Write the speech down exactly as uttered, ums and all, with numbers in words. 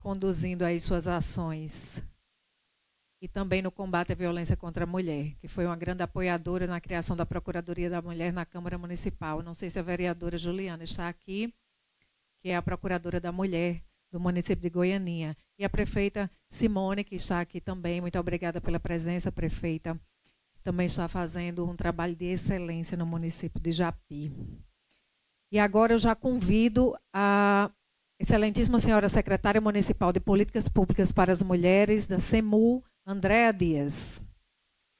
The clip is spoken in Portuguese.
conduzindo aí suas ações. E também no combate à violência contra a mulher, que foi uma grande apoiadora na criação da Procuradoria da Mulher na Câmara Municipal. Não sei se a vereadora Juliana está aqui, que é a Procuradora da Mulher do município de Goianinha. E a prefeita Simone, que está aqui também. Muito obrigada pela presença, prefeita. Também está fazendo um trabalho de excelência no município de Japi. E agora eu já convido a excelentíssima senhora secretária municipal de Políticas Públicas para as Mulheres, da SEMU, Andréa Dias.